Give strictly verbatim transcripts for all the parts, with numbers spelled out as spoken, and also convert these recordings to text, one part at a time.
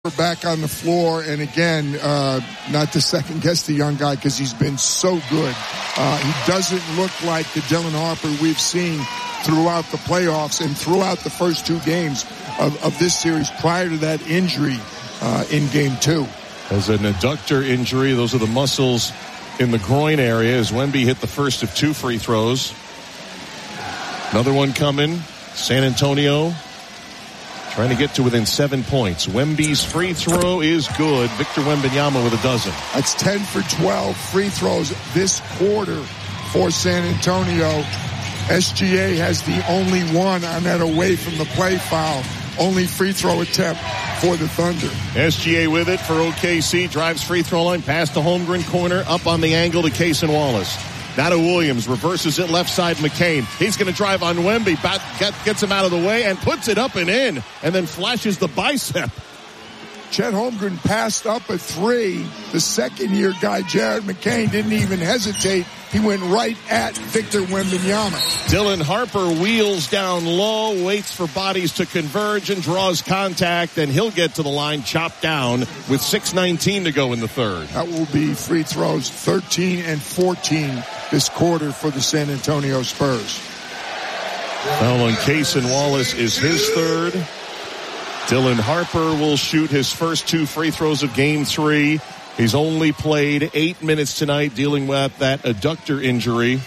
back on the floor, and again, uh, not to second guess the young guy because he's been so good. Uh, he doesn't look like the Dylan Harper we've seen throughout the playoffs and throughout the first two games of, of this series prior to that injury uh, in game two. As an adductor injury, those are the muscles in the groin area as Wemby hit the first of two free throws. Another one coming. San Antonio trying to get to within seven points. Wemby's free throw is good. Victor Wembanyama with a dozen. That's ten for twelve free throws this quarter for San Antonio. S G A has the only one on that away from the play foul. Only free throw attempt for the Thunder. S G A with it for O K C. Drives free throw line. Pass to Holmgren. Corner. Up on the angle to Cason Wallace. Now to Williams, reverses it left side, McCain. He's going to drive on Wemby, bat, get, gets him out of the way and puts it up and in, and then flashes the bicep. Chet Holmgren passed up a three. The second-year guy, Jared McCain, didn't even hesitate. He went right at Victor Wembanyama. Dylan Harper wheels down low, waits for bodies to converge and draws contact, and he'll get to the line chopped down with six nineteen to go in the third. That will be free throws thirteen and fourteen this quarter for the San Antonio Spurs. Foul on Cason Wallace is his third. Dylan Harper will shoot his first two free throws of game three. He's only played eight minutes tonight, dealing with that adductor injury.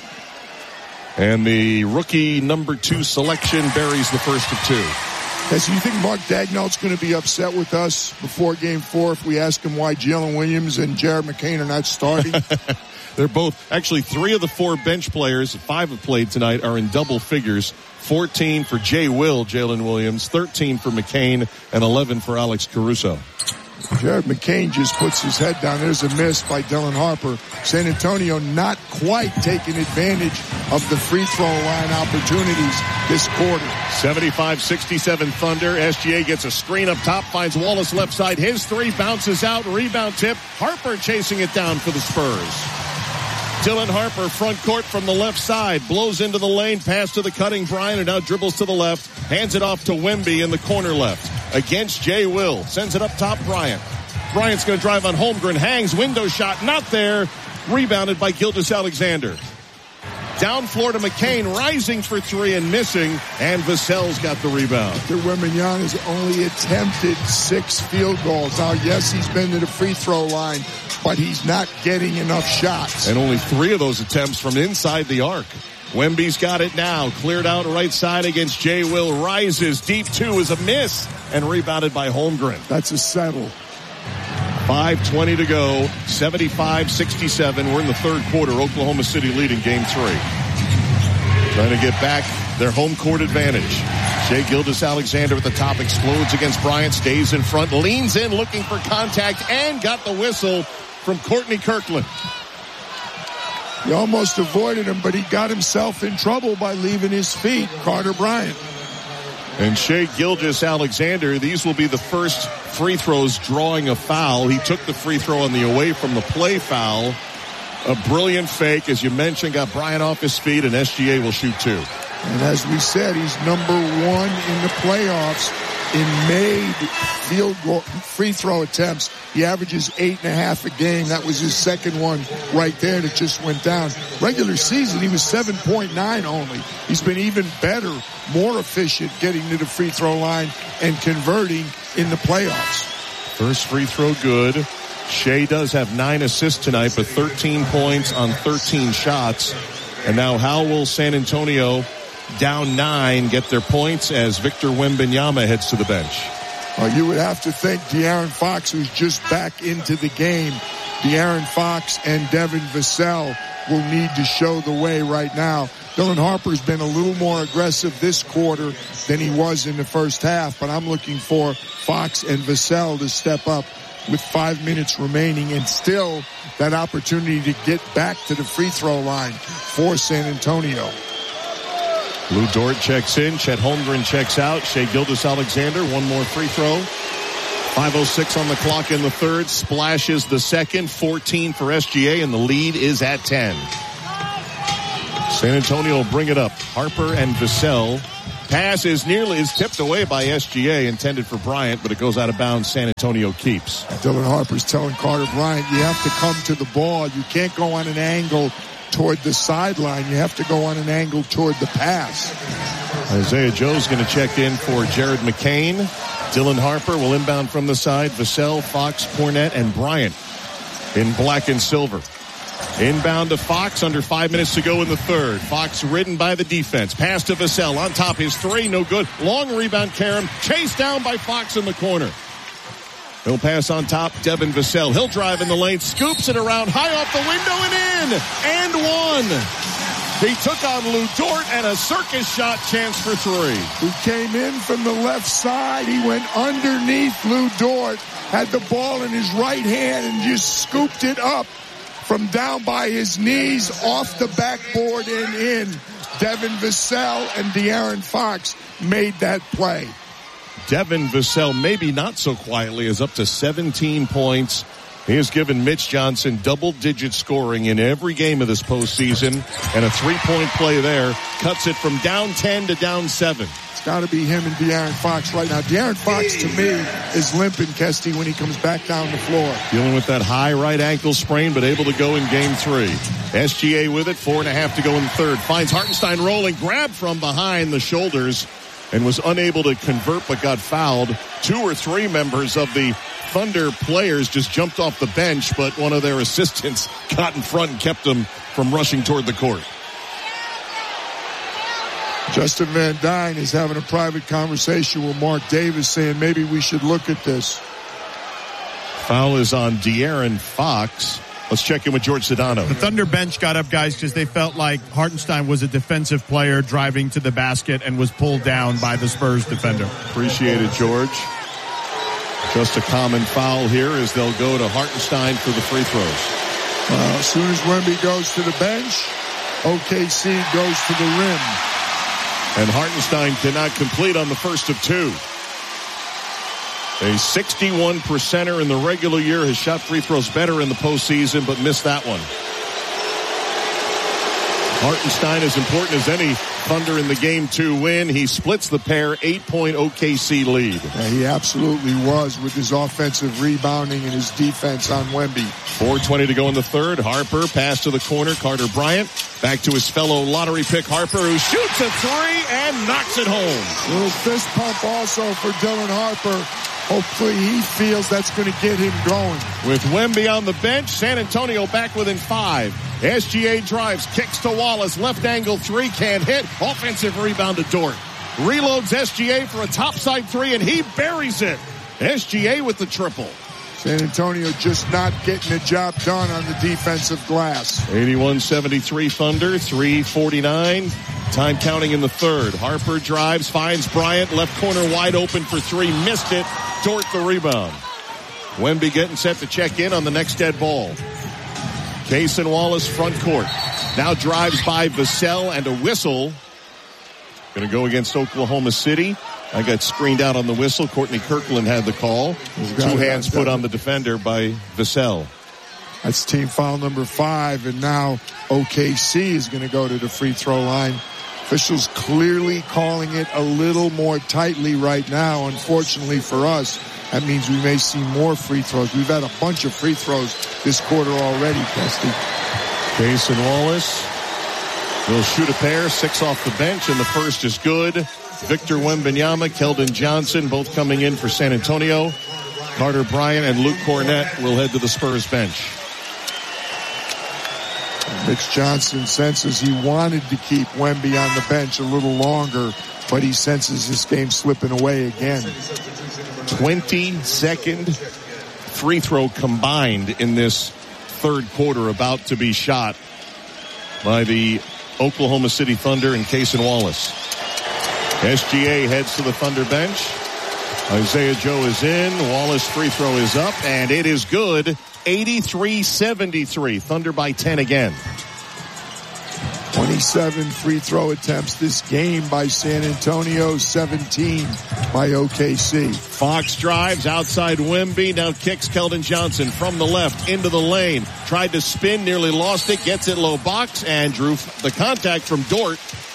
And the rookie number two selection buries the first of two. Okay, so you think Mark Dagnall's going to be upset with us before game four if we ask him why Jalen Williams and Jared McCain are not starting? They're both, actually three of the four bench players, five have played tonight, are in double figures. fourteen for Jay Will, Jalen Williams, thirteen for McCain, and eleven for Alex Caruso. Jared McCain just puts his head down. There's a miss by Dylan Harper. San Antonio not quite taking advantage of the free throw line opportunities this quarter. seventy-five sixty-seven Thunder. S G A gets a screen up top, finds Wallace left side. His three bounces out, rebound tip. Harper chasing it down for the Spurs. Dylan Harper, front court from the left side, blows into the lane, pass to the cutting Bryant, and now dribbles to the left, hands it off to Wemby in the corner left. Against Jay Will, sends it up top, Bryant. Bryant's going to drive on Holmgren, hangs, window shot, not there, rebounded by Gilgeous-Alexander. Down floor to McCain, rising for three and missing, and Vassell's got the rebound. Victor Wembanyama has only attempted six field goals. Now, yes, he's been to the free throw line, but he's not getting enough shots. And only three of those attempts from inside the arc. Wemby's got it now. Cleared out right side against Jay Will. Rises. Deep two is a miss. And rebounded by Holmgren. That's a settle. five twenty to go. seventy-five sixty-seven. We're in the third quarter. Oklahoma City leading game three. Trying to get back their home court advantage. Shai Gilgeous-Alexander at the top explodes against Bryant. Stays in front. Leans in looking for contact. And got the whistle from Courtney Kirkland. He almost avoided him, but he got himself in trouble by leaving his feet. Carter Bryant. And Shai Gilgeous-Alexander, these will be the first free throws drawing a foul. He took the free throw on the away from the play foul. A brilliant fake, as you mentioned, got Bryant off his feet, and S G A will shoot two. And as we said, he's number one in the playoffs in made field goal, free throw attempts. He averages eight and a half a game. That was his second one right there that just went down. Regular season, he was seven point nine only. He's been even better, more efficient getting to the free throw line and converting in the playoffs. First free throw good. Shai does have nine assists tonight, but thirteen points on thirteen shots. And now how will San Antonio, down nine, get their points as Victor Wembanyama heads to the bench? Uh, you would have to think De'Aaron Fox, who's just back into the game. De'Aaron Fox and Devin Vassell will need to show the way right now. Dylan Harper's been a little more aggressive this quarter than he was in the first half, but I'm looking for Fox and Vassell to step up with five minutes remaining, and still that opportunity to get back to the free throw line for San Antonio. Lou Dort checks in. Chet Holmgren checks out. Shai Gilgeous-Alexander, one more free throw. five oh six on the clock in the third. Splashes the second. fourteen for S G A, and the lead is at ten. San Antonio will bring it up. Harper and Vassell Pass is nearly is tipped away by S G A, intended for Bryant, but it goes out of bounds. San Antonio keeps. Dylan Harper's telling Carter Bryant, you have to come to the ball. You can't go on an angle toward the sideline. You have to go on an angle toward the pass. Isaiah Joe's going to check in for Jared McCain. Dylan Harper will inbound from the side. Vassell, Fox, Cornette, and Bryant in black and silver. Inbound to Fox, under five minutes to go in the third. Fox ridden by the defense. Pass to Vassell. On top, his three, no good. Long rebound, Karam. Chased down by Fox in the corner. He'll pass on top, Devin Vassell. He'll drive in the lane, scoops it around, high off the window and in. And one. He took on Lou Dort and a circus shot chance for three. Who came in from the left side. He went underneath Lou Dort, had the ball in his right hand and just scooped it up from down by his knees, off the backboard and in. Devin Vassell and De'Aaron Fox made that play. Devin Vassell, maybe not so quietly, is up to seventeen points. He has given Mitch Johnson double-digit scoring in every game of this postseason, and a three-point play there cuts it from down ten to down seven. It's got to be him and De'Aaron Fox right now. De'Aaron Fox, to me, is limping, Kesty, when he comes back down the floor. Dealing with that high right ankle sprain, but able to go in game three. S G A with it, four and a half to go in the third. Finds Hartenstein rolling, grabbed from behind the shoulders, and was unable to convert, but got fouled. Two or three members of the Thunder players just jumped off the bench, but one of their assistants got in front and kept them from rushing toward the court. Justin Van Dyne is having a private conversation with Mark Davis, saying maybe we should look at this. Foul is on De'Aaron Fox. Let's check in with George Sedano. The Thunder bench got up, guys, because they felt like Hartenstein was a defensive player driving to the basket and was pulled down by the Spurs defender. Appreciate it, George. Just a common foul here as they'll go to Hartenstein for the free throws. Uh, as soon as Wemby goes to the bench, O K C goes to the rim. And Hartenstein cannot complete on the first of two. A sixty-one percenter in the regular year, has shot free throws better in the postseason, but missed that one. Hartenstein as important as any Thunder in the game two win. He splits the pair, eight-point O K C lead. Yeah, he absolutely was with his offensive rebounding and his defense on Wemby. four twenty to go in the third. Harper, pass to the corner. Carter Bryant, back to his fellow lottery pick Harper, who shoots a three and knocks it home. Little fist pump also for Dylan Harper. Hopefully he feels that's going to get him going. With Wemby on the bench, San Antonio back within five. S G A drives, kicks to Wallace, left angle three, can't hit. Offensive rebound to Dort. Reloads S G A for a topside three, and he buries it. S G A with the triple. San Antonio just not getting the job done on the defensive glass. eighty-one seventy-three Thunder, three forty-nine. Time counting in the third. Harper drives, finds Bryant, left corner wide open for three, missed it. Dort the rebound. Wemby getting set to check in on the next dead ball. Cason Wallace front court. Now drives by Vassell and a whistle. Going to go against Oklahoma City. I got screened out on the whistle. Courtney Kirkland had the call. Two hands put on the defender by Vassell. That's team foul number five, and now O K C is going to go to the free throw line. Officials clearly calling it a little more tightly right now. Unfortunately for us, that means we may see more free throws. We've had a bunch of free throws this quarter already, Kesty. Cason Wallace will shoot a pair, six off the bench, and the first is good. Victor Wembanyama, Keldon Johnson, both coming in for San Antonio. Carter Bryant and Luke Cornette will head to the Spurs bench. Mitch Johnson senses he wanted to keep Wemby on the bench a little longer, but he senses this game slipping away again. twenty-second free throw combined in this third quarter about to be shot by the Oklahoma City Thunder and Cason Wallace. S G A heads to the Thunder bench. Isaiah Joe is in. Wallace free throw is up, and it is good. eighty-three seventy-three. Thunder by ten again. twenty-seven free throw attempts this game by San Antonio, seventeen by O K C. Fox drives outside Wemby, now kicks Keldon Johnson from the left into the lane. Tried to spin, nearly lost it, gets it low box, and drew the contact from Dort.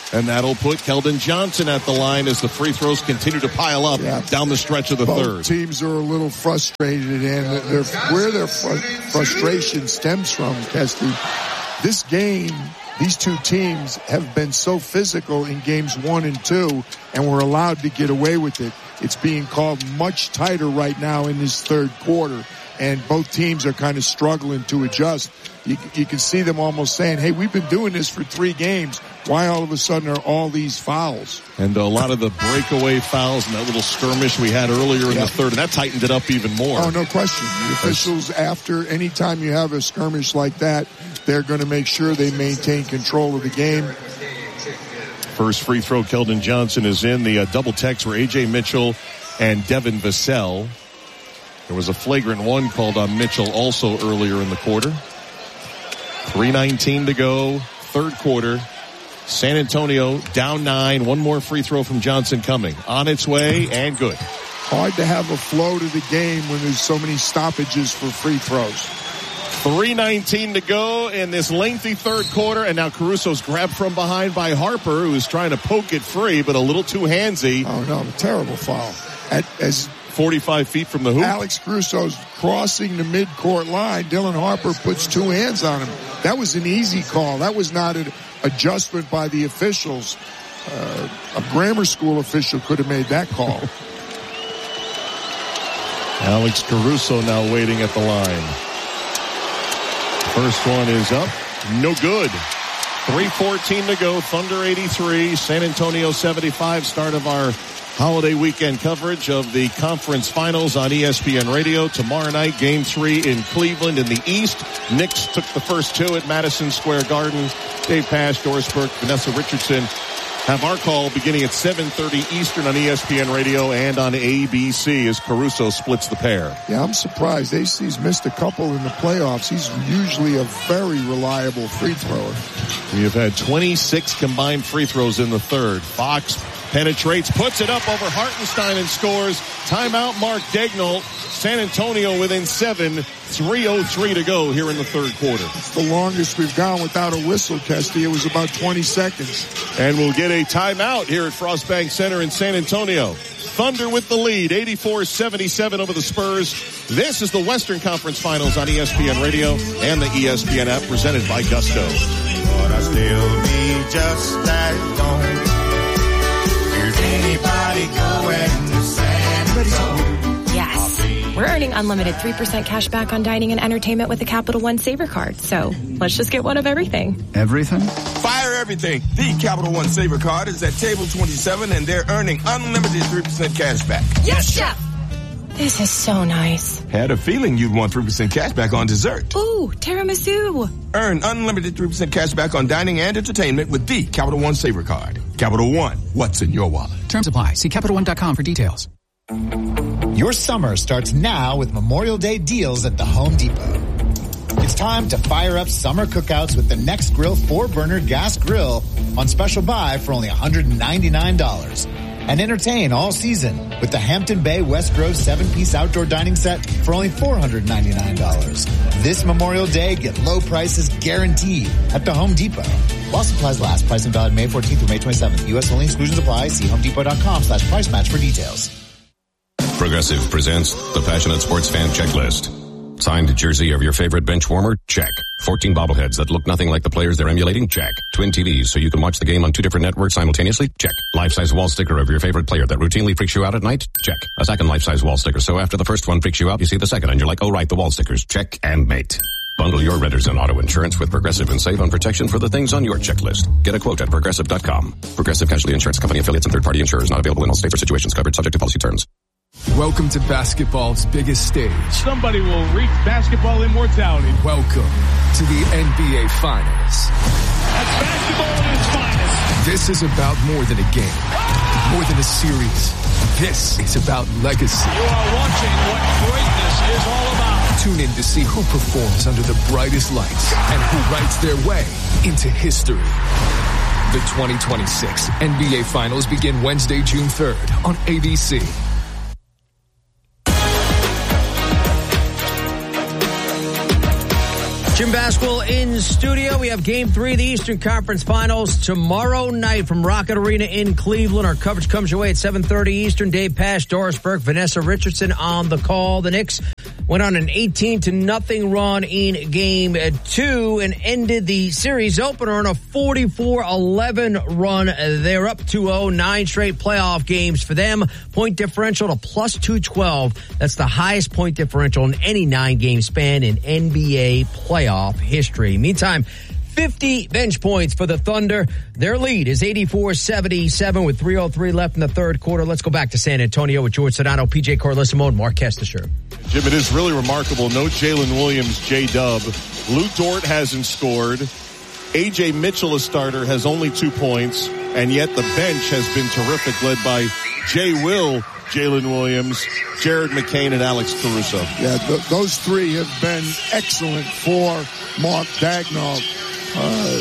And that'll put Keldon Johnson at the line as the free throws continue to pile up yeah. down the stretch of the Both third. Teams are a little frustrated, and they're, where their fr- frustration stems from, Kesty, this game, these two teams have been so physical in games one and two, and were allowed to get away with it. It's being called much tighter right now in this third quarter, and both teams are kind of struggling to adjust. You, you can see them almost saying, hey, we've been doing this for three games. Why all of a sudden are all these fouls? And a lot of the breakaway fouls and that little skirmish we had earlier in yeah. the third, and that tightened it up even more. Oh, no question. The officials, after any time you have a skirmish like that, they're going to make sure they maintain control of the game. First free throw, Keldon Johnson is in. The uh, double text were A J Mitchell and Devin Vassell. There was a flagrant one called on Mitchell also earlier in the quarter. three nineteen to go, third quarter. San Antonio down nine. One more free throw from Johnson coming. On its way and good. Hard to have a flow to the game when there's so many stoppages for free throws. three nineteen to go in this lengthy third quarter, and now Caruso's grabbed from behind by Harper, who's trying to poke it free, but a little too handsy. Oh, no, a terrible foul. At, as forty-five feet from the hoop. Alex Caruso's crossing the midcourt line. Dylan Harper puts two hands on him. That was an easy call. That was not an adjustment by the officials. Uh, a grammar school official could have made that call. Alex Caruso now waiting at the line. First one is up. No good. three fourteen to go. Thunder eighty-three. San Antonio seventy-five. Start of our holiday weekend coverage of the conference finals on E S P N Radio. Tomorrow night, game three in Cleveland in the East. Knicks took the first two at Madison Square Garden. Dave Pasch, Doris Burke, Vanessa Richardson have our call beginning at seven thirty Eastern on E S P N Radio and on A B C as Caruso splits the pair. Yeah, I'm surprised. A C's missed a couple in the playoffs. He's usually a very reliable free thrower. We have had twenty-six combined free throws in the third. Fox penetrates, puts it up over Hartenstein and scores. Timeout, Mark Daigneault. San Antonio within seven. three oh three to go here in the third quarter. It's the longest we've gone without a whistle, Kesty. It was about twenty seconds. And we'll get a timeout here at Frost Bank Center in San Antonio. Thunder with the lead, eighty-four seventy-seven over the Spurs. This is the Western Conference Finals on E S P N Radio and the E S P N app presented by Gusto. But I still be just that gone. Anybody going to San Antonio? Yes. We're earning unlimited three percent cash back on dining and entertainment with the Capital One Saver Card. So let's just get one of everything. Everything? Fire everything. The Capital One Saver Card is at table twenty-seven, and they're earning unlimited three percent cash back. Yes, Chef! This is so nice. Had a feeling you'd want three percent cash back on dessert. Ooh, tiramisu. Earn unlimited three percent cash back on dining and entertainment with the Capital One Saver Card. Capital One, what's in your wallet? Terms apply. See Capital One dot com for details. Your summer starts now with Memorial Day deals at the Home Depot. It's time to fire up summer cookouts with the Nextgrill four-burner gas grill on special buy for only one hundred ninety-nine dollars. And entertain all season with the Hampton Bay West Grove seven-piece outdoor dining set for only four hundred ninety-nine dollars. This Memorial Day, get low prices guaranteed at the Home Depot. While supplies last, pricing valid May fourteenth through May twenty-seventh. U S only, exclusions apply. See homedepot.com slash price match for details. Progressive presents the Passionate Sports Fan Checklist. Signed jersey of your favorite bench warmer? Check. fourteen bobbleheads that look nothing like the players they're emulating? Check. Twin T Vs so you can watch the game on two different networks simultaneously? Check. Life-size wall sticker of your favorite player that routinely freaks you out at night? Check. A second life-size wall sticker so after the first one freaks you out, you see the second and you're like, oh right, the wall stickers. Check and mate. Bundle your renters and auto insurance with Progressive and save on protection for the things on your checklist. Get a quote at Progressive dot com. Progressive Casualty Insurance Company affiliates and third-party insurers not available in all states or situations covered subject to policy terms. Welcome to basketball's biggest stage. Somebody will reach basketball immortality. Welcome to the N B A Finals. That's basketball at its finest. This is about more than a game, more than a series. This is about legacy. You are watching what greatness is all about. Tune in to see who performs under the brightest lights and who writes their way into history. The twenty twenty-six N B A Finals begin Wednesday, June third on A B C. Jim Basquill in studio. We have game three of the Eastern Conference Finals tomorrow night from Rocket Arena in Cleveland. Our coverage comes your way at seven thirty Eastern. Dave Pasch, Doris Burke, Vanessa Richardson on the call. The Knicks went on an eighteen to nothing run in game two and ended the series opener on a forty-four eleven run. They're up two oh, nine straight playoff games for them. Point differential to plus two twelve. That's the highest point differential in any nine-game span in N B A playoff history. Meantime, fifty bench points for the Thunder. Their lead is eighty-four seventy-seven with three oh three left in the third quarter. Let's go back to San Antonio with George Sedano, P J Carlissimo, and Mark Kestecher. Jim, it is really remarkable. No Jalen Williams, J-Dub. Lou Dort hasn't scored. A J Mitchell, a starter, has only two points, and yet the bench has been terrific, led by J. Will, Jalen Williams, Jared McCain, and Alex Caruso. Yeah, th- those three have been excellent for Mark Daigneault. Uh,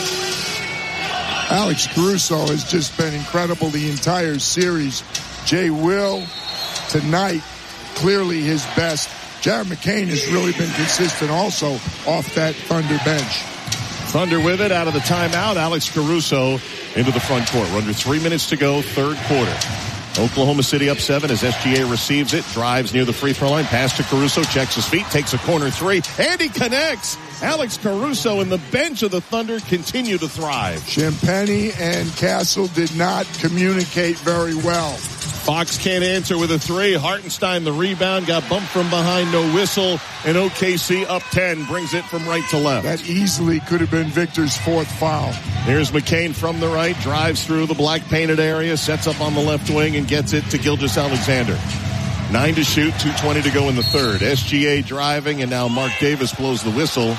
Alex Caruso has just been incredible the entire series. Jay Will, tonight, clearly his best. Jared McCain has really been consistent also off that Thunder bench. Thunder with it out of the timeout. Alex Caruso into the front court. We're under three minutes to go, third quarter. Oklahoma City up seven as S G A receives it, drives near the free throw line, pass to Caruso, checks his feet, takes a corner three, and he connects. Alex Caruso and the bench of the Thunder continue to thrive. Champagnie and Castle did not communicate very well. Fox can't answer with a three. Hartenstein, the rebound, got bumped from behind, no whistle, and O K C up ten, brings it from right to left. That easily could have been Victor's fourth foul. Here's McCain from the right, drives through the black painted area, sets up on the left wing, and gets it to Gilgeous-Alexander. Nine to shoot, two twenty to go in the third. S G A driving, and now Mark Davis blows the whistle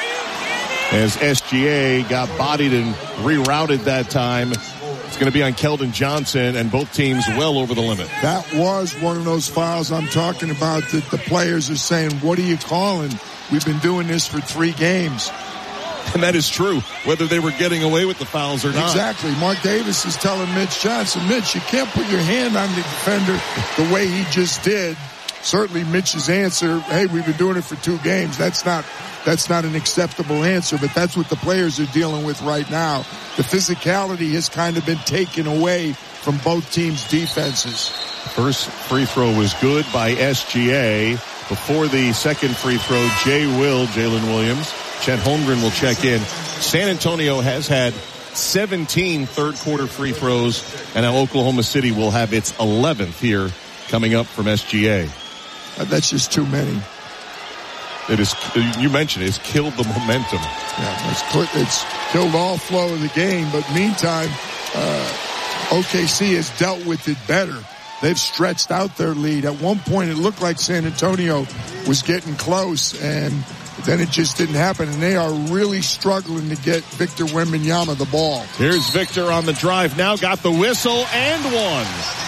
as S G A got bodied and rerouted that time. It's going to be on Keldon Johnson, and both teams well over the limit. That was one of those fouls I'm talking about that the players are saying, what are you calling? We've been doing this for three games. And that is true, whether they were getting away with the fouls or not. Exactly. Mark Davis is telling Mitch Johnson, Mitch, you can't put your hand on the defender the way he just did. Certainly Mitch's answer, hey, we've been doing it for two games. That's not that's not an acceptable answer, but that's what the players are dealing with right now. The physicality has kind of been taken away from both teams' defenses. First free throw was good by S G A. Before the second free throw, Jay Will, Jalen Williams. Chet Holmgren will check in. San Antonio has had seventeen third quarter free throws, and now Oklahoma City will have its eleventh here coming up from S G A. Uh, that's just too many. It is, you mentioned it, it's killed the momentum. Yeah, it's, it's killed all flow of the game, but meantime, uh, O K C has dealt with it better. They've stretched out their lead. At one point, it looked like San Antonio was getting close, and then it just didn't happen, and they are really struggling to get Victor Wembanyama the ball. Here's Victor on the drive now, got the whistle and one.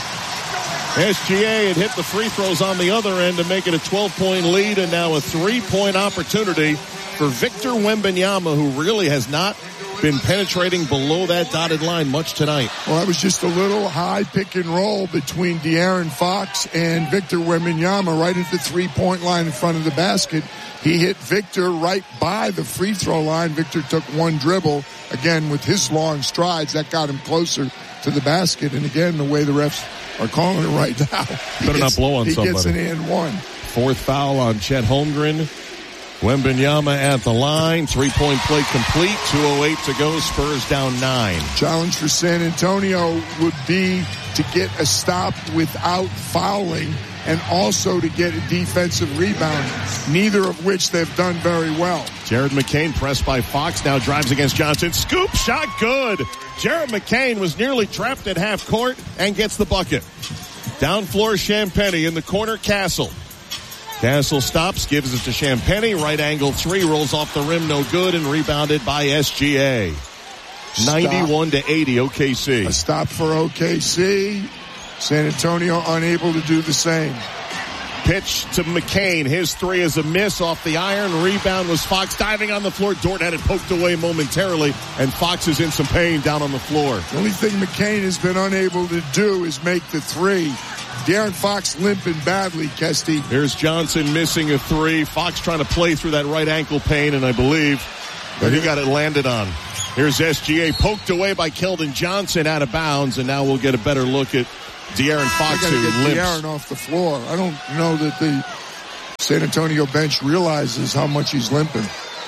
S G A had hit the free throws on the other end to make it a twelve-point lead, and now a three-point opportunity for Victor Wembanyama, who really has not been penetrating below that dotted line much tonight. Well, that was just a little high pick and roll between De'Aaron Fox and Victor Wembanyama right at the three-point line in front of the basket. He hit Victor right by the free throw line. Victor took one dribble. Again, with his long strides, that got him closer to the basket. And again, the way the refs are calling it right now, better gets, not blow on he somebody. He gets an and one. Fourth foul on Chet Holmgren. Wembanyama at the line. Three-point play complete. two oh eight to go. Spurs down nine. Challenge for San Antonio would be to get a stop without fouling and also to get a defensive rebound, neither of which they've done very well. Jared McCain pressed by Fox, now drives against Johnson. Scoop shot good. Jared McCain was nearly trapped at half court and gets the bucket. Down floor Champagnie in the corner, Castle. Castle stops, gives it to Champagnie. Right angle three, rolls off the rim, no good, and rebounded by S G A. ninety-one to eighty, O K C. A stop for O K C. San Antonio unable to do the same. Pitch to McCain. His three is a miss off the iron. Rebound was Fox diving on the floor. Dort had it poked away momentarily, and Fox is in some pain down on the floor. The only thing McCain has been unable to do is make the three. De'Aaron Fox limping badly, Kesty. Here's Johnson missing a three. Fox trying to play through that right ankle pain, and I believe that he got it landed on. Here's S G A poked away by Keldon Johnson out of bounds, and now we'll get a better look at De'Aaron Fox, who get limps. De'Aaron off the floor. I don't know that the San Antonio bench realizes how much he's limping.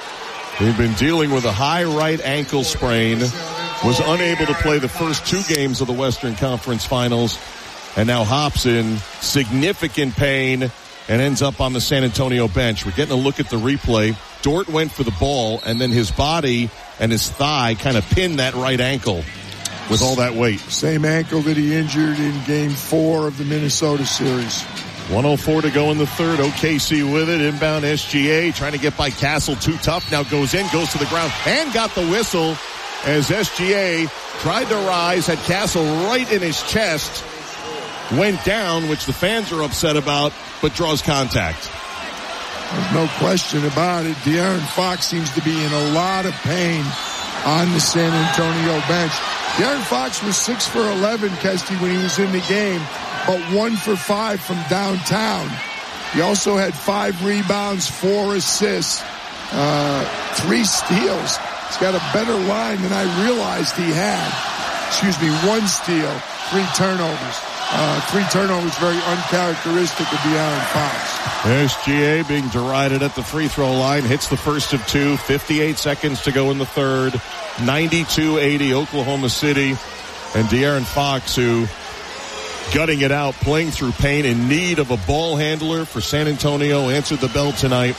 He'd been dealing with a high right ankle sprain, was unable to play the first two games of the Western Conference Finals, and now hops in significant pain and ends up on the San Antonio bench. We're getting a look at the replay. Dort went for the ball, and then his body and his thigh kind of pinned that right ankle with all that weight. Same ankle that he injured in game four of the Minnesota series. one oh four to go in the third. O K C with it. Inbound S G A trying to get by Castle. Too tough. Now goes in, goes to the ground, and got the whistle as S G A tried to rise, had Castle right in his chest, went down, which the fans are upset about, but draws contact. There's no question about it. De'Aaron Fox seems to be in a lot of pain on the San Antonio bench. De'Aaron Fox was six for eleven, Kesty, when he was in the game, but one for five from downtown. He also had five rebounds, four assists, uh, three steals. He's got a better line than I realized he had. Excuse me, one steal, three turnovers. Uh, three turnovers, very uncharacteristic of De'Aaron Fox. S G A being derided at the free throw line, hits the first of two, fifty-eight seconds to go in the third, ninety-two eighty Oklahoma City, and De'Aaron Fox, who gutting it out, playing through pain, in need of a ball handler for San Antonio, answered the bell tonight.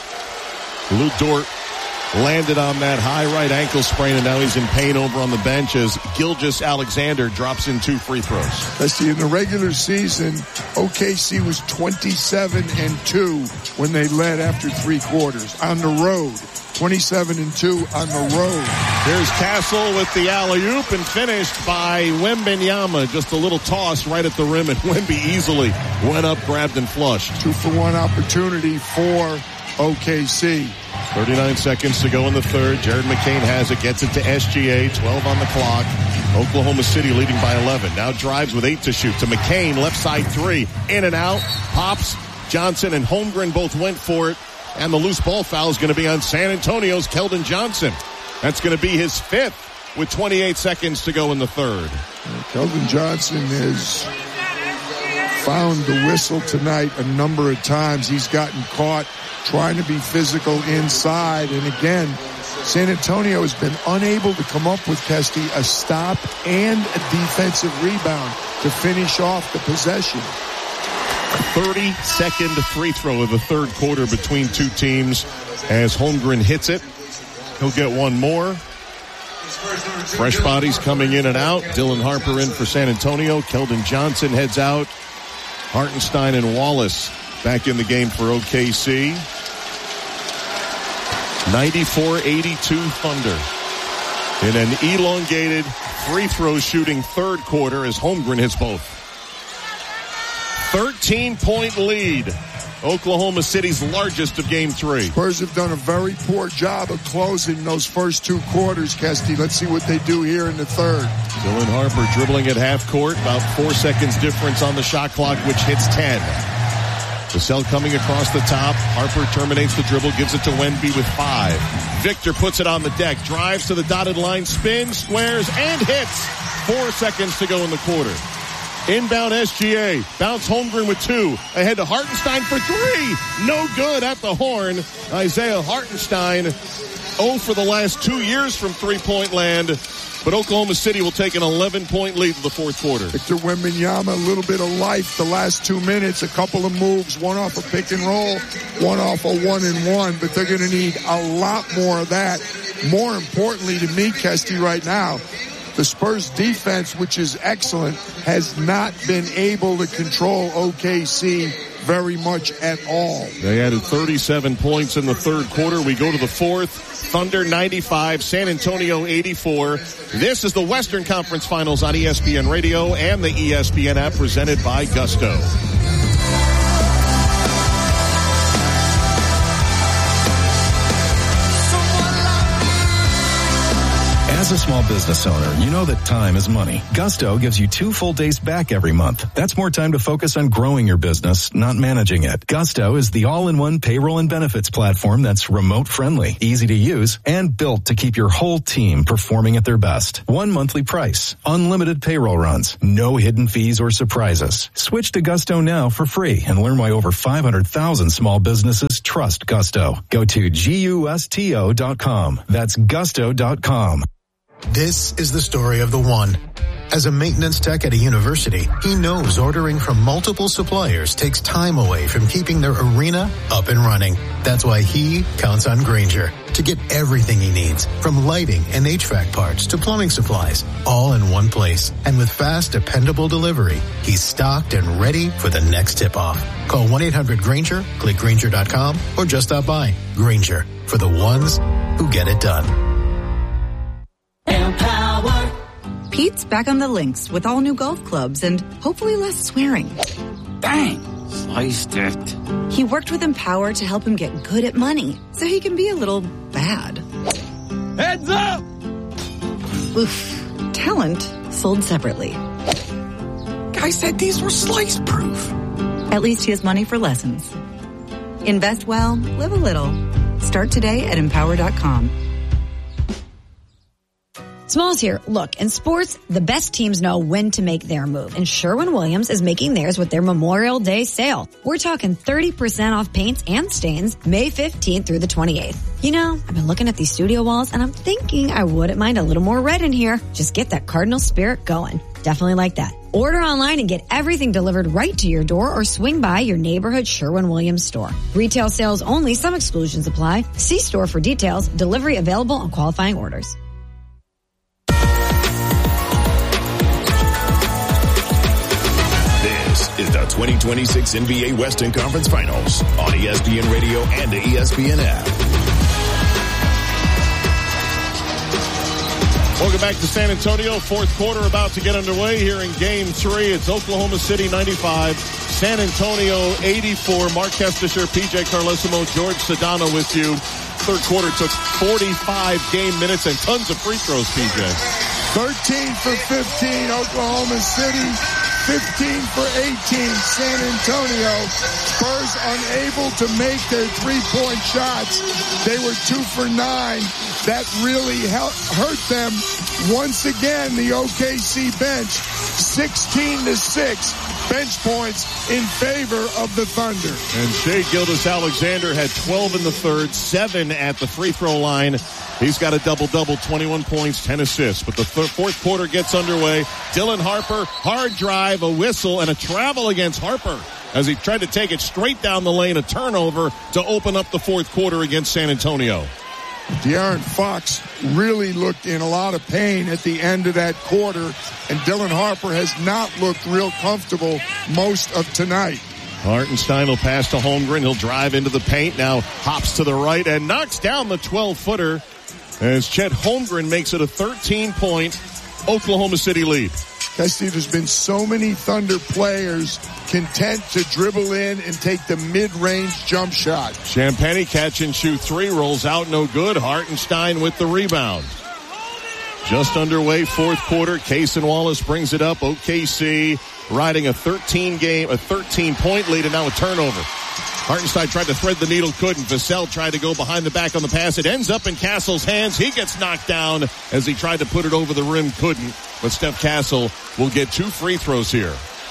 Lou Dort landed on that high right ankle sprain, and now he's in pain over on the bench as Gilgeous-Alexander drops in two free throws. Let's see, in the regular season, O K C was twenty-seven and two when they led after three quarters. On the road, twenty-seven and two on the road. Here's Castle with the alley-oop and finished by Wembanyama. Just a little toss right at the rim, and Wemby easily went up, grabbed, and flushed. Two for one opportunity for O K C. thirty-nine seconds to go in the third. Jared McCain has it, gets it to S G A, twelve on the clock. Oklahoma City leading by eleven. Now drives with eight to shoot to McCain, left side three. In and out. Pops, Johnson, and Holmgren both went for it. And the loose ball foul is going to be on San Antonio's Keldon Johnson. That's going to be his fifth with twenty-eight seconds to go in the third. Keldon Johnson has found the whistle tonight a number of times. He's gotten caught trying to be physical inside. And again, San Antonio has been unable to come up with, Kesty, a stop and a defensive rebound to finish off the possession. thirty-second free throw of the third quarter between two teams as Holmgren hits it. He'll get one more. Fresh bodies coming in and out. Dylan Harper in for San Antonio. Keldon Johnson heads out. Hartenstein and Wallace back in the game for O K C. ninety-four eighty-two Thunder in an elongated free throw shooting third quarter as Holmgren hits both. thirteen point lead. Oklahoma City's largest of game three. Spurs have done a very poor job of closing those first two quarters, Kesty. Let's see what they do here in the third. Dylan Harper dribbling at half court. About four seconds difference on the shot clock, which hits ten. Vassell coming across the top. Harper terminates the dribble, gives it to Wemby with five. Victor puts it on the deck, drives to the dotted line, spins, squares, and hits. Four seconds to go in the quarter. Inbound S G A. Bounce Holmgren with two. Ahead to Hartenstein for three. No good at the horn. Isaiah Hartenstein oh for the last two years from three-point land. But Oklahoma City will take an eleven-point lead in the fourth quarter. Victor Wembanyama, a little bit of life the last two minutes. A couple of moves, one off a pick and roll, one off a one-and-one. But they're going to need a lot more of that. More importantly to me, Kesty, right now, the Spurs defense, which is excellent, has not been able to control O K C very much at all. They added thirty-seven points in the third quarter. We go to the fourth. Thunder ninety-five, San Antonio eighty-four. This is the Western Conference Finals on E S P N Radio and the E S P N app, presented by Gusto. As a small business owner, you know that time is money. Gusto gives you two full days back every month. That's more time to focus on growing your business, not managing it. Gusto is the all-in-one payroll and benefits platform that's remote-friendly, easy to use, and built to keep your whole team performing at their best. One monthly price, unlimited payroll runs, no hidden fees or surprises. Switch to Gusto now for free and learn why over five hundred thousand small businesses trust Gusto. Go to gusto dot com. That's gusto dot com. This is the story of the one. As a maintenance tech at a university, he knows ordering from multiple suppliers takes time away from keeping their arena up and running. That's why he counts on Grainger to get everything he needs, from lighting and H V A C parts to plumbing supplies, all in one place. And with fast, dependable delivery, he's stocked and ready for the next tip-off. Call one eight hundred Grainger, click Grainger dot com, or just stop by. Grainger, for the ones who get it done. Empower. Pete's back on the links with all new golf clubs and hopefully less swearing. Dang, sliced it. He worked with Empower to help him get good at money so he can be a little bad. Heads up! Oof. Talent sold separately. Guy said these were slice proof. At least he has money for lessons. Invest well, live a little. Start today at empower dot com. Smalls here. Look, in sports, the best teams know when to make their move, and Sherwin-Williams is making theirs with their Memorial Day sale. We're talking thirty percent off paints and stains May fifteenth through the twenty-eighth. You know, I've been looking at these studio walls, and I'm thinking I wouldn't mind a little more red in here. Just get that Cardinal spirit going. Definitely like that. Order online and get everything delivered right to your door or swing by your neighborhood Sherwin-Williams store. Retail sales only. Some exclusions apply. See store for details. Delivery available on qualifying orders. Is the twenty twenty-six N B A Western Conference Finals on E S P N Radio and the E S P N app. Welcome back to San Antonio. Fourth quarter about to get underway here in Game three. It's Oklahoma City ninety-five, San Antonio eighty-four. Mark Kestisher, P J Carlesimo, George Sedano with you. Third quarter took forty-five game minutes and tons of free throws, P J. thirteen for fifteen, Oklahoma City. fifteen for eighteen, San Antonio. Spurs unable to make their three-point shots. They were two for nine. That really helped, hurt them. Once again, the O K C bench, sixteen to six. Bench points in favor of the Thunder. And Shai Gilgeous-Alexander had twelve in the third, seven at the free throw line. He's got a double-double, twenty-one points, ten assists. But the th- fourth quarter gets underway. Dylan Harper, hard drive, a whistle, and a travel against Harper as he tried to take it straight down the lane, a turnover to open up the fourth quarter against San Antonio. De'Aaron Fox really looked in a lot of pain at the end of that quarter, and Dylan Harper has not looked real comfortable most of tonight. Hartenstein will pass to Holmgren. He'll drive into the paint, now hops to the right and knocks down the twelve-footer as Chet Holmgren makes it a thirteen-point Oklahoma City lead. I see there's been so many Thunder players content to dribble in and take the mid-range jump shot. Champagnie catch and shoot three, rolls out, no good. Hartenstein with the rebound. Just underway, fourth quarter. Cason Wallace brings it up. O K C riding a thirteen game, a thirteen point lead, and now a turnover. Hartenstein tried to thread the needle, couldn't. Vassell tried to go behind the back on the pass. It ends up in Castle's hands. He gets knocked down as he tried to put it over the rim, couldn't. But Steph Castle will get two free throws here.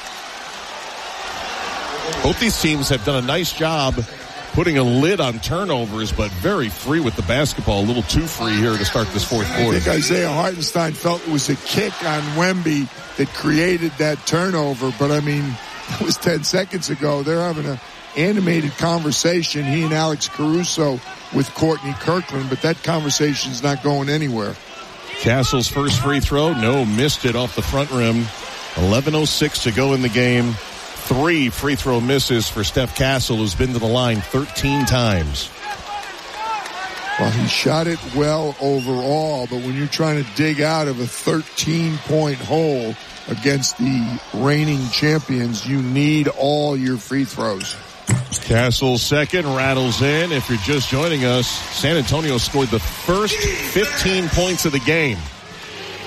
Both these teams have done a nice job putting a lid on turnovers, but very free with the basketball. A little too free here to start this fourth quarter. I think Isaiah Hartenstein felt it was a kick on Wemby that created that turnover, but I mean, it was ten seconds ago. They're having an animated conversation, he and Alex Caruso with Courtney Kirkland, but that conversation's not going anywhere. Castle's first free throw, no, missed it off the front rim. eleven oh six to go in the game. Three free throw misses for Steph Castle, who's been to the line thirteen times. Well, he shot it well overall, but when you're trying to dig out of a thirteen-point hole against the reigning champions, you need all your free throws. Castle second, rattles in. If you're just joining us, San Antonio scored the first fifteen points of the game.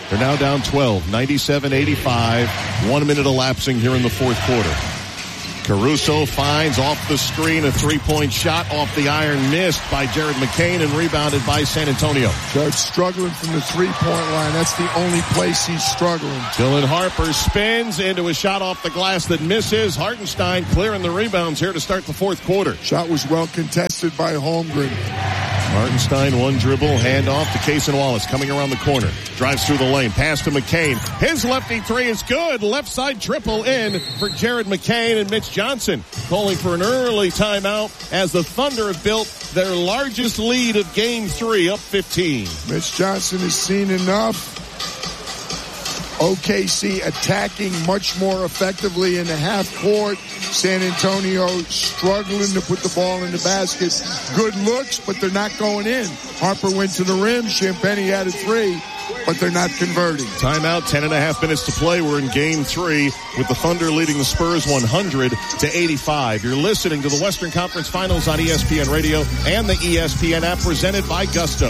They're now down twelve, ninety-seven eighty-five. One minute elapsing here in the fourth quarter. Caruso finds off the screen a three-point shot off the iron, missed by Jared McCain and rebounded by San Antonio. Jared's struggling from the three-point line. That's the only place he's struggling. Dylan Harper spins into a shot off the glass that misses. Hartenstein clearing the rebounds here to start the fourth quarter. Shot was well contested by Holmgren. Hartenstein, one dribble, handoff to Cason Wallace coming around the corner. Drives through the lane, pass to McCain. His lefty three is good. Left side triple in for Jared McCain, and Mitch Johnson calling for an early timeout as the Thunder have built their largest lead of game three, up fifteen. Mitch Johnson has seen enough. O K C attacking much more effectively in the half court. San Antonio struggling to put the ball in the basket. Good looks, but they're not going in. Harper went to the rim. Champagnie had a three, but they're not converting. Timeout, ten and a half minutes to play. We're in game three with the Thunder leading the Spurs one hundred to eighty-five. You're listening to the Western Conference Finals on E S P N Radio and the E S P N app presented by Gusto.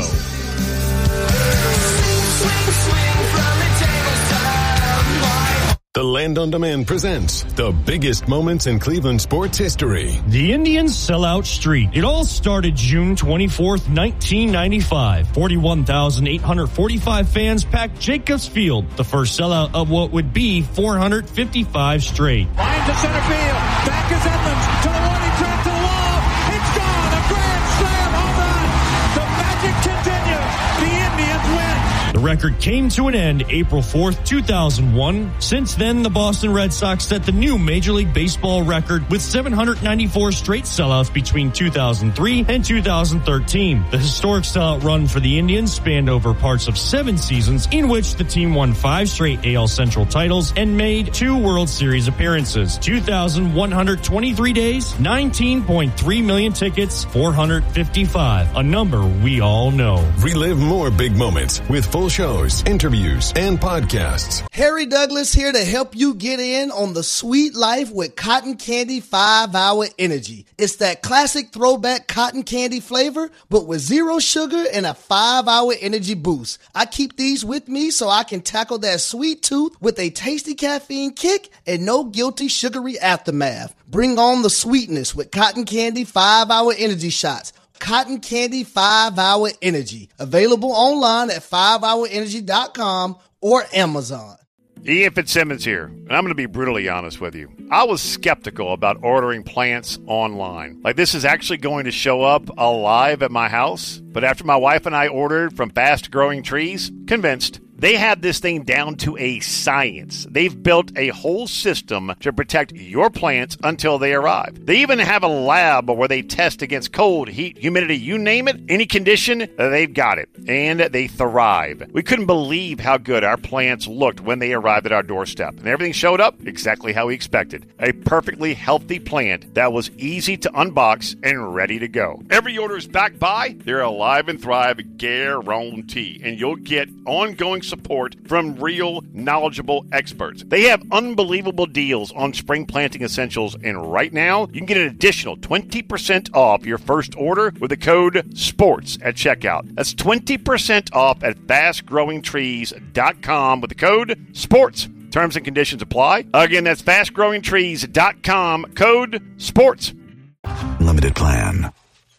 The Land on Demand presents the biggest moments in Cleveland sports history. The Indians sellout street. It all started June twenty-fourth, nineteen ninety-five. forty-one thousand eight hundred forty-five fans packed Jacobs Field, the first sellout of what would be four hundred fifty-five straight. Line to center field. Back is Edmonds to the running track to the wall. It's gone. A grand slam home run. The magic continues. The Indians win. The record came to an end April fourth, two thousand one. Since then, the Boston Red Sox set the new Major League Baseball record with seven hundred ninety-four straight sellouts between two thousand three and two thousand thirteen. The historic sellout run for the Indians spanned over parts of seven seasons in which the team won five straight A L Central titles and made two World Series appearances. two thousand one hundred twenty-three days, nineteen point three million tickets, four hundred fifty-five, a number we all know. Relive more big moments with full shows, interviews, and podcasts. Harry Douglas here to help you get in on the sweet life with Cotton Candy five hour Energy. It's that classic throwback cotton candy flavor, but with zero sugar and a five hour energy boost. I keep these with me so I can tackle that sweet tooth with a tasty caffeine kick and no guilty sugary aftermath. Bring on the sweetness with Cotton Candy five hour Energy shots. Cotton Candy five hour Energy. Available online at five hour energy dot com or Amazon. Ian Fitzsimmons here, and I'm going to be brutally honest with you. I was skeptical about ordering plants online. Like, this is actually going to show up alive at my house. But after my wife and I ordered from Fast Growing Trees, convinced. They have this thing down to a science. They've built a whole system to protect your plants until they arrive. They even have a lab where they test against cold, heat, humidity, you name it, any condition, they've got it. And they thrive. We couldn't believe how good our plants looked when they arrived at our doorstep. And everything showed up exactly how we expected. A perfectly healthy plant that was easy to unbox and ready to go. Every order is backed by their Alive and Thrive guarantee. And you'll get ongoing support from real, knowledgeable experts. They have unbelievable deals on spring planting essentials, and right now, you can get an additional twenty percent off your first order with the code SPORTS at checkout. That's twenty percent off at fast growing trees dot com with the code SPORTS. Terms and conditions apply. Again, that's fast growing trees dot com, code SPORTS. Limited plan.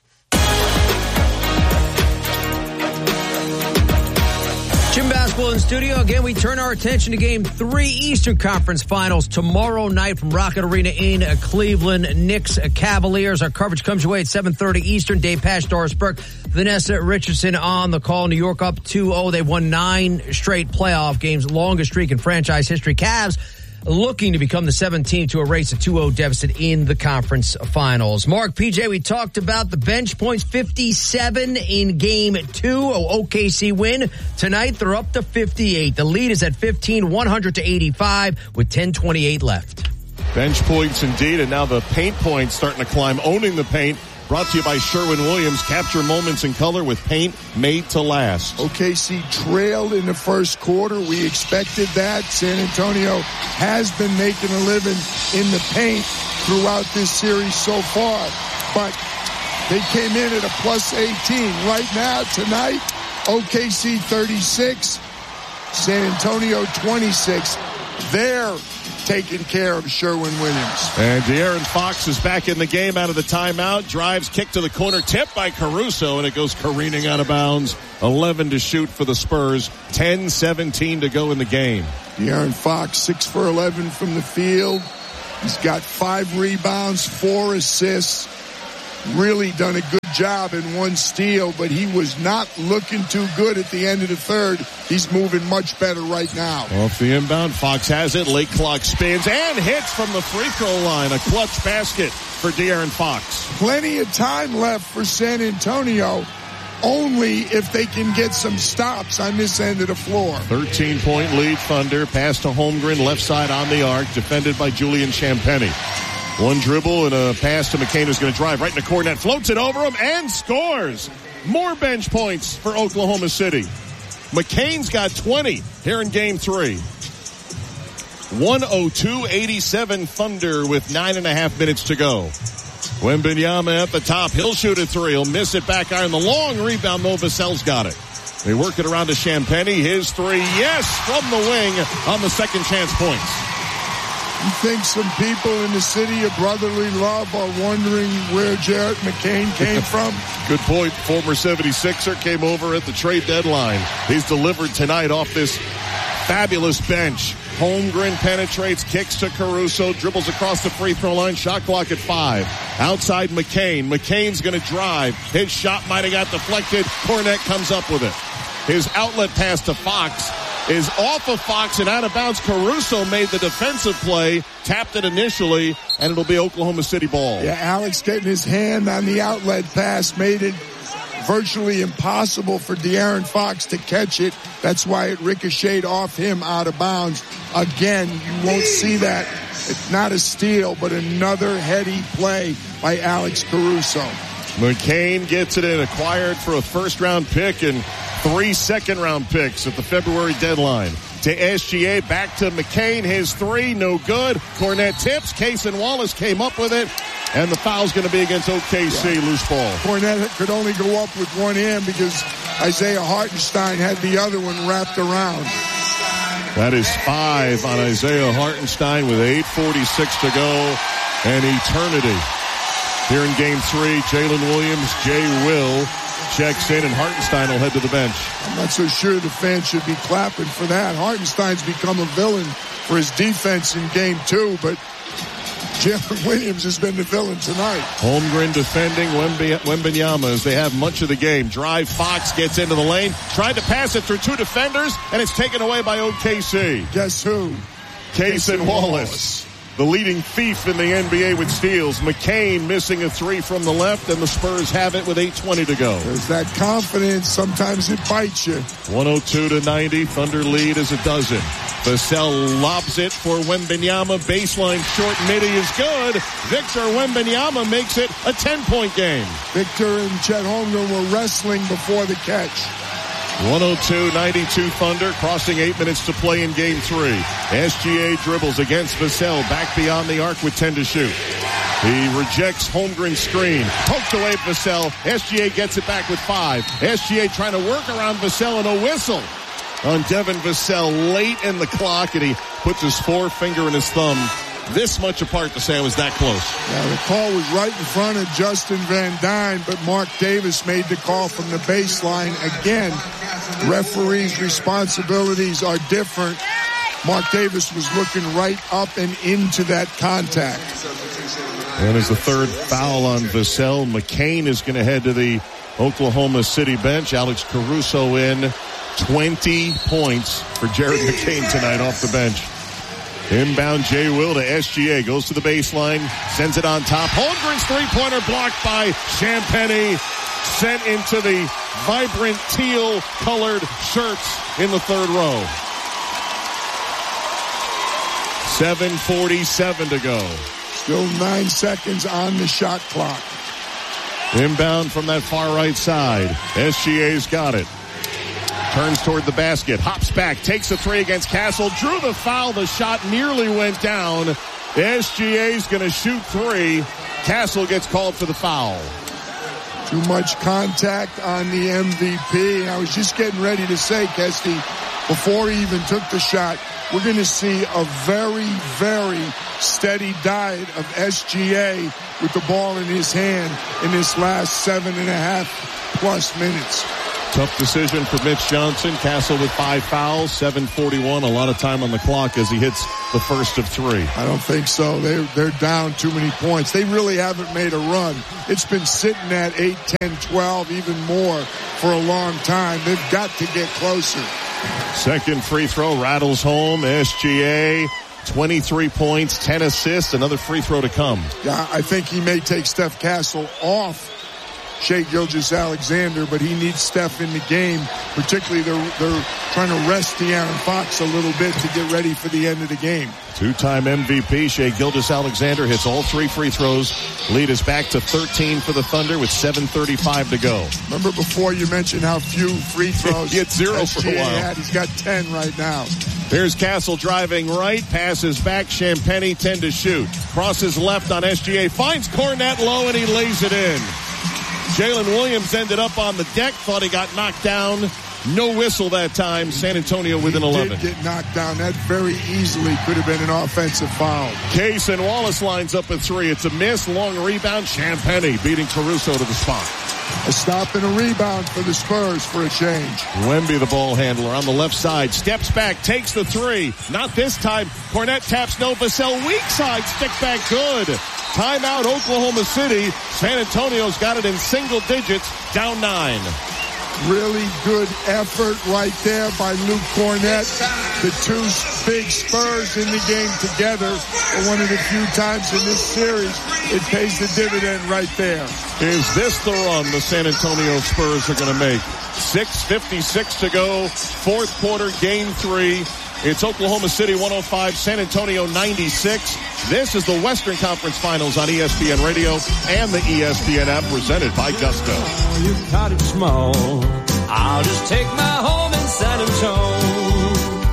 Jim Basketball in studio. Again, we turn our attention to Game three Eastern Conference Finals tomorrow night from Rocket Arena in Cleveland. Knicks Cavaliers. Our coverage comes your way at seven thirty Eastern. Dave Pasch, Doris Burke, Vanessa Richardson on the call. New York up two oh. They've won nine straight playoff games. Longest streak in franchise history. Cavs looking to become the seventh team to erase a two oh deficit in the conference finals. Mark, P J, we talked about the bench points, fifty-seven in game two. O K C win. Tonight, they're up to fifty-eight. The lead is at fifteen, one hundred to eighty-five with ten twenty-eight left. Bench points indeed, and now the paint points starting to climb, owning the paint. Brought to you by Sherwin-Williams. Capture moments in color with paint made to last. O K C trailed in the first quarter. We expected that. San Antonio has been making a living in the paint throughout this series so far. But they came in at a plus eighteen. Right now, tonight, O K C thirty-six, San Antonio twenty-six. They're taking care of Sherwin-Williams. And De'Aaron Fox is back in the game out of the timeout. Drives, kick to the corner, tip by Caruso, and it goes careening out of bounds. eleven to shoot for the Spurs. ten seventeen to go in the game. De'Aaron Fox, six for eleven from the field. He's got five rebounds, four assists. Really done a good job in one steal, but he was not looking too good at the end of the third. He's moving much better right now. Off the inbound, Fox has it. Late clock spins and hits from the free throw line. A clutch basket for De'Aaron Fox. Plenty of time left for San Antonio, only if they can get some stops on this end of the floor. thirteen-point lead, Thunder. Pass to Holmgren, left side on the arc, defended by Julian Champagnie. One dribble and a pass to McCain, who's going to drive right in the corner net, floats it over him and scores. More bench points for Oklahoma City. McCain's got twenty here in game three. one oh two eighty-seven Thunder with nine and a half minutes to go. Wembanyama at the top. He'll shoot a three. He'll miss it back iron. The long rebound, though. Vassell's got it. They work it around to Champagnie. His three, yes, from the wing on the second chance points. You think some people in the city of brotherly love are wondering where Jarrett McCain came from? Good point. Former seventy-sixer came over at the trade deadline. He's delivered tonight off this fabulous bench. Holmgren penetrates, kicks to Caruso, dribbles across the free throw line, shot clock at five. Outside McCain. McCain's going to drive. His shot might have got deflected. Cornette comes up with it. His outlet pass to Fox is off of Fox and out of bounds. Caruso made the defensive play, tapped it initially, and it'll be Oklahoma City ball. Yeah, Alex getting his hand on the outlet pass made it virtually impossible for De'Aaron Fox to catch it. That's why it ricocheted off him out of bounds. Again, you won't see that. It's not a steal, but another heady play by Alex Caruso. McCain gets it in, acquired for a first-round pick and three second-round picks at the February deadline. To S G A, back to McCain. His three, no good. Cornette tips. Cason Wallace came up with it, and the foul's going to be against O K C. Yeah. Loose ball. Cornette could only go up with one hand because Isaiah Hartenstein had the other one wrapped around. That is five on Isaiah Hartenstein with eight forty-six to go, and eternity. Here in game three, Jalen Williams, Jay Will checks in, and Hartenstein will head to the bench. I'm not so sure the fans should be clapping for that. Hartenstein's become a villain for his defense in game two, but Jalen Williams has been the villain tonight. Holmgren defending Wembanyama as they have much of the game. Drive, Fox gets into the lane, tried to pass it through two defenders, and it's taken away by O K C. Guess who? Cason Wallace. The leading thief in the N B A with steals. McCain missing a three from the left, and the Spurs have it with eight twenty to go. There's that confidence. Sometimes it bites you. one oh two to ninety. Thunder lead as it doesn't. Vassell lobs it for Wembanyama. Baseline short midi is good. Victor Wembanyama makes it a ten-point game. Victor and Chet Holmgren were wrestling before the catch. one oh two ninety-two Thunder, crossing eight minutes to play in game three. S G A dribbles against Vassell, back beyond the arc with ten to shoot. He rejects Holmgren's screen, poked away Vassell. S G A gets it back with five. S G A trying to work around Vassell, and a whistle on Devin Vassell late in the clock, and he puts his forefinger and his thumb this much apart to say it was that close. Yeah, the call was right in front of Justin Van Dyne, but Mark Davis made the call from the baseline. Again, referees' responsibilities are different. Mark Davis was looking right up and into that contact. And as the third foul on Vassell, McCain is going to head to the Oklahoma City bench. Alex Caruso in. twenty points for Jared McCain tonight off the bench. Inbound Jay Will to S G A. Goes to the baseline. Sends it on top. Holmgren's three-pointer blocked by Champagnie. Sent into the vibrant teal-colored shirts in the third row. seven forty-seven to go. Still nine seconds on the shot clock. Inbound from that far right side. S G A's got it. Turns toward the basket, hops back, takes a three against Castle, drew the foul, the shot nearly went down. S G A's going to shoot three. Castle gets called for the foul. Too much contact on the M V P. I was just getting ready to say, Kesty, before he even took the shot. We're going to see a very, very steady diet of S G A with the ball in his hand in this last seven and a half plus minutes. Tough decision for Mitch Johnson. Castle with five fouls, seven forty-one, a lot of time on the clock as he hits the first of three. I don't think so. They're, they're down too many points. They really haven't made a run. It's been sitting at eight, ten, twelve, even more for a long time. They've got to get closer. Second free throw rattles home. S G A, twenty-three points, ten assists, another free throw to come. Yeah, I think he may take Steph Castle off Shai Gilgeous-Alexander, but he needs Steph in the game. Particularly, they're, they're trying to rest De'Aaron Fox a little bit to get ready for the end of the game. Two-time M V P Shai Gilgeous-Alexander hits all three free throws. Lead is back to thirteen for the Thunder with seven thirty-five to go. Remember before you mentioned how few free throws he had zero S G A for a while. Had. He's got ten right now. Here's Castle driving right, passes back, Champagnie ten to shoot. Crosses left on S G A, finds Cornette low, and he lays it in. Jalen Williams ended up on the deck, thought he got knocked down. No whistle that time. San Antonio within he eleven. Did get knocked down. That very easily could have been an offensive foul. Case and Wallace lines up at three. It's a miss. Long rebound. Champagnie beating Caruso to the spot. A stop and a rebound for the Spurs for a change. Wemby, the ball handler, on the left side. Steps back, takes the three. Not this time. Cornette taps Novosel. Weak side. Stick back good. Timeout, Oklahoma City. San Antonio's got it in single digits. Down nine. Really good effort right there by Luke Cornette. The two big Spurs in the game together for one of the few times in this series. It pays the dividend right there. Is this the run the San Antonio Spurs are going to make? six fifty-six to go. Fourth quarter, game three. It's Oklahoma City one oh five, San Antonio ninety-six. This is the Western Conference Finals on E S P N Radio and the E S P N app, presented by Gusto. Oh, you cottage small. I'll just take my home in San Antonio.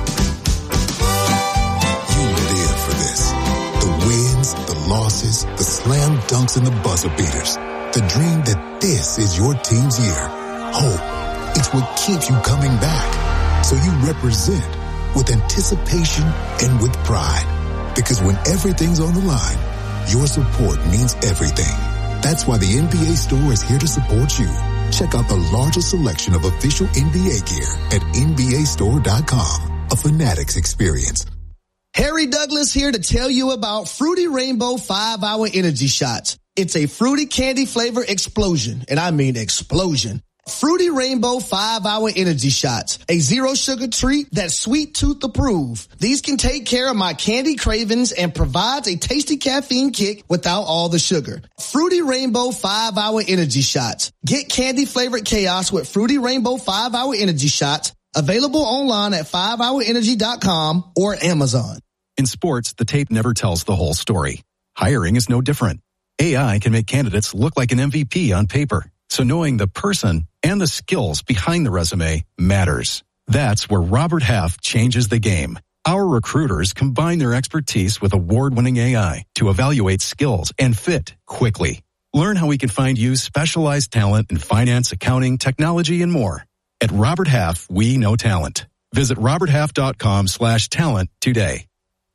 You live for this. The wins, the losses, the slam dunks, and the buzzer beaters. The dream that this is your team's year. Hope, it's what keeps you coming back. So you represent with anticipation and with pride. Because when everything's on the line, your support means everything. That's why the N B A store is here to support you. Check out the largest selection of official N B A gear at N B A store dot com. A Fanatics experience. Harry Douglas here to tell you about Fruity Rainbow five hour Energy Shots. It's a fruity candy flavor explosion, and I mean explosion. Fruity Rainbow five hour Energy Shots, a zero sugar treat that's sweet tooth approved. These can take care of my candy cravings and provides a tasty caffeine kick without all the sugar. Fruity Rainbow five hour Energy Shots. Get candy flavored chaos with Fruity Rainbow five hour Energy Shots. Available online at five hour energy dot com or Amazon. In sports, the tape never tells the whole story. Hiring is no different. A I can make candidates look like an M V P on paper. So knowing the person and the skills behind the resume matters. That's where Robert Half changes the game. Our recruiters combine their expertise with award-winning A I to evaluate skills and fit quickly. Learn how we can find you specialized talent in finance, accounting, technology, and more. At Robert Half, we know talent. Visit robert half dot com slash talent today.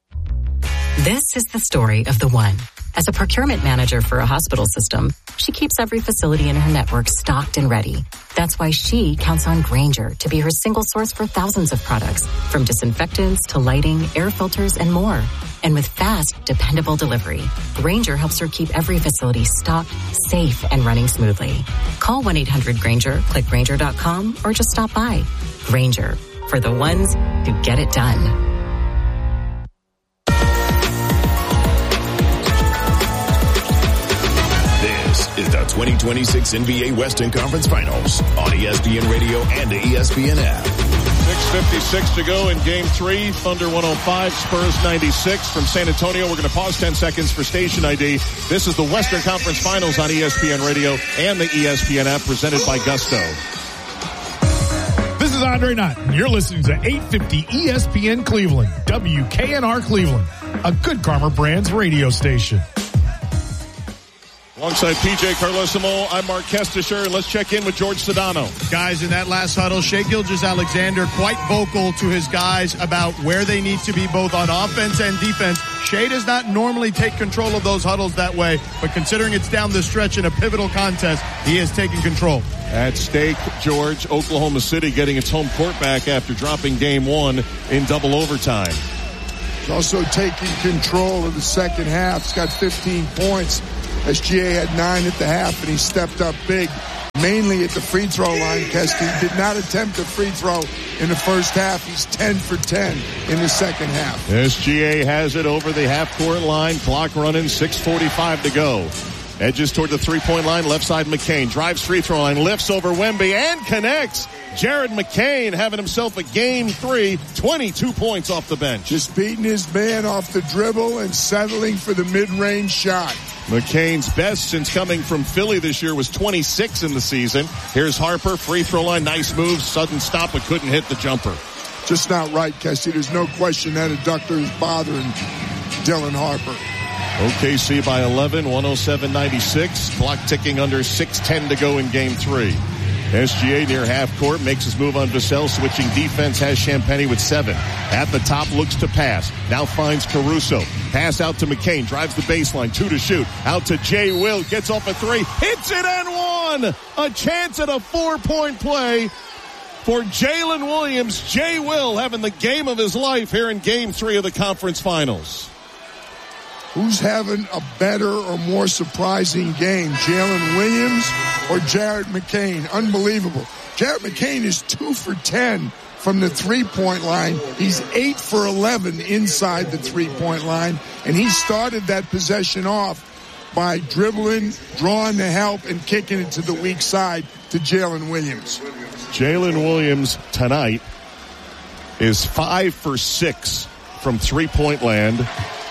This is the story of the one. As a procurement manager for a hospital system, she keeps every facility in her network stocked and ready. That's why she counts on Grainger to be her single source for thousands of products, from disinfectants to lighting, air filters, and more. And with fast, dependable delivery, Grainger helps her keep every facility stocked, safe, and running smoothly. Call one eight hundred Grainger, click Grainger dot com, or just stop by. Grainger, for the ones who get it done. Is the twenty twenty-six N B A Western Conference Finals on E S P N Radio and the E S P N app. six fifty-six to go in game three. Thunder one oh five, Spurs ninety-six from San Antonio. We're going to pause ten seconds for station I D. This is the Western Conference Finals on E S P N Radio and the E S P N app, presented by Gusto. This is Andre Knott, and you're listening to eight fifty E S P N Cleveland, W K N R Cleveland, a Good Karma Brands radio station. Alongside P J Carlosimo, I'm Mark Kestisher, and let's check in with George Sedano. Guys, in that last huddle, Shai Gilgeous-Alexander quite vocal to his guys about where they need to be both on offense and defense. Shai does not normally take control of those huddles that way, but considering it's down the stretch in a pivotal contest, he has taken control. At stake, George, Oklahoma City getting its home court back after dropping game one in double overtime. He's also taking control of the second half. He's got fifteen points. S G A had nine at the half, and he stepped up big, mainly at the free throw line. Kesty did not attempt a free throw in the first half. He's ten for ten in the second half. S G A has it over the half-court line. Clock running, six forty-five to go. Edges toward the three-point line, left side McCain. Drives free throw line, lifts over Wemby and connects. Jared McCain having himself a game three, twenty-two points off the bench. Just beating his man off the dribble and settling for the mid-range shot. McCain's best since coming from Philly this year was twenty-six in the season. Here's Harper, free throw line, nice move, sudden stop, but couldn't hit the jumper. Just not right, Kessie. There's no question that adductor is bothering Dylan Harper. O K C by eleven, one oh seven ninety-six. Clock ticking under six ten to go in game three. S G A near half court makes his move on Vassell. Switching defense has Champagnie with seven. At the top, looks to pass. Now finds Caruso. Pass out to McCain. Drives the baseline. Two to shoot. Out to Jay Will. Gets off a three. Hits it and one. A chance at a four-point play for Jalen Williams. Jay Will having the game of his life here in game three of the conference finals. Who's having a better or more surprising game, Jalen Williams or Jared McCain? Unbelievable. Jared McCain is two for ten from the three-point line. He's eight for eleven inside the three-point line, and he started that possession off by dribbling, drawing the help, and kicking it to the weak side to Jalen Williams. Jalen Williams tonight is five for six from three-point land.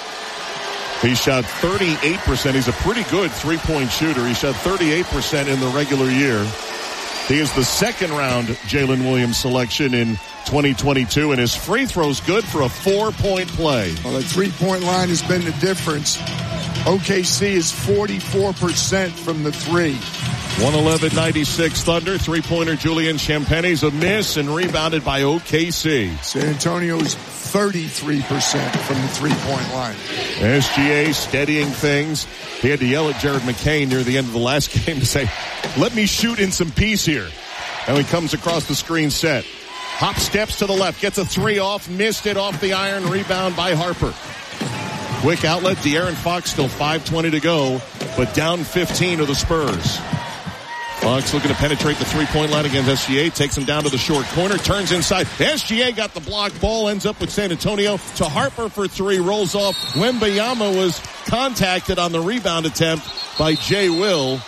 He shot thirty-eight percent. He's a pretty good three-point shooter. He shot thirty-eight percent in the regular year. He is the second round Jalen Williams selection in twenty twenty-two, and his free throw's good for a four-point play. Well, the three-point line has been the difference. O K C is forty-four percent from the three. one eleven ninety-six Thunder. Three-pointer Julian Champagnie's a miss and rebounded by O K C. San Antonio's thirty-three percent from the three-point line. S G A steadying things. He had to yell at Jared McCain near the end of the last game to say, let me shoot in some peace here. And he comes across the screen set. Hop steps to the left, gets a three off, missed it off the iron, rebound by Harper. Quick outlet, De'Aaron Fox, still five twenty to go, but down fifteen to the Spurs. Fox looking to penetrate the three-point line against S G A, takes him down to the short corner, turns inside. S G A got the block, ball ends up with San Antonio to Harper for three, rolls off. Wembanyama was contacted on the rebound attempt by Jay Will.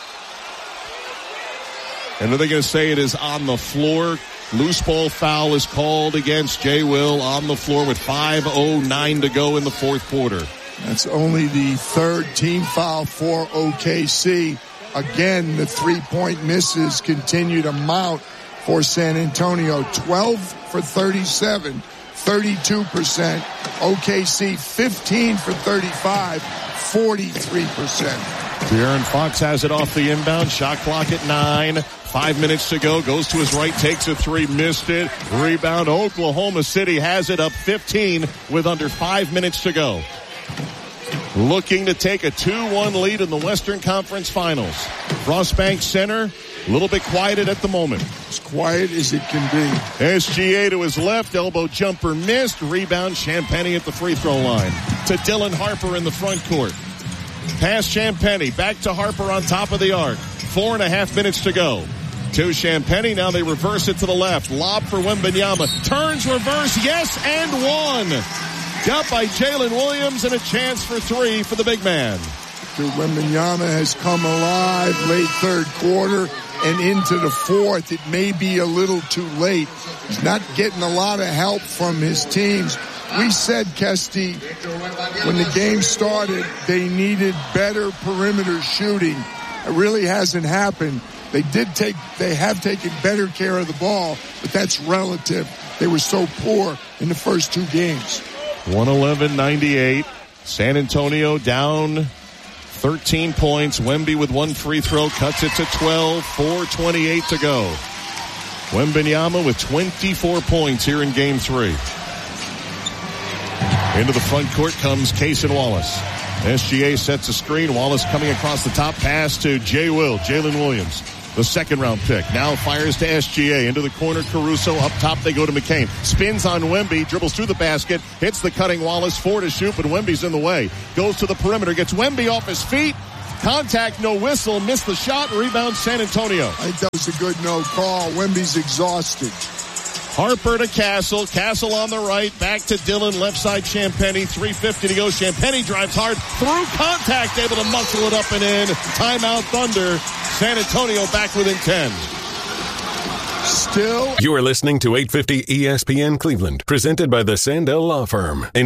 And are they going to say it is on the floor? Loose ball foul is called against Jay Will on the floor with five oh nine to go in the fourth quarter. That's only the third team foul for O K C. Again, the three-point misses continue to mount for San Antonio. twelve for thirty-seven, thirty-two percent. O K C fifteen for thirty-five, forty-three percent. De'Aaron Fox has it off the inbound. Shot clock at nine. Five minutes to go. Goes to his right, takes a three, missed it. Rebound. Oklahoma City has it up fifteen with under five minutes to go. Looking to take a two one lead in the Western Conference Finals. Frostbank Center, a little bit quieted at the moment. As quiet as it can be. S G A to his left, elbow jumper missed. Rebound, Champagnie at the free throw line. To Dylan Harper in the front court. Pass Champagnie, back to Harper on top of the arc. Four and a half minutes to go. To Champagnie, now they reverse it to the left. Lob for Wembanyama. Turns, reverse, yes, and one. Got by Jalen Williams and a chance for three for the big man. Wembanyama has come alive late third quarter and into the fourth. It may be a little too late. He's not getting a lot of help from his teams. We said, Kesty, when the game started, they needed better perimeter shooting. It really hasn't happened. They did take, they have taken better care of the ball, but that's relative. They were so poor in the first two games. one eleven ninety-eight. San Antonio down thirteen points. Wemby with one free throw cuts it to twelve. four twenty-eight to go. Wembanyama with twenty-four points here in game three. Into the front court comes Cason Wallace. S G A sets a screen. Wallace coming across the top, pass to Jay Will, Jalen Williams. The second round pick now fires to S G A. Into the corner, Caruso. Up top, they go to McCain. Spins on Wemby, dribbles through the basket, hits the cutting Wallace. Four to shoot, but Wemby's in the way. Goes to the perimeter, gets Wemby off his feet. Contact, no whistle, missed the shot. Rebound, San Antonio. I think that was a good no call. Wemby's exhausted. Harper to Castle. Castle on the right. Back to Dillon. Left side, Champagnie. three fifty to go. Champagnie drives hard. Through contact. Able to muscle it up and in. Timeout Thunder. San Antonio back within ten. Still. You are listening to eight fifty E S P N Cleveland. Presented by the Sandell Law Firm.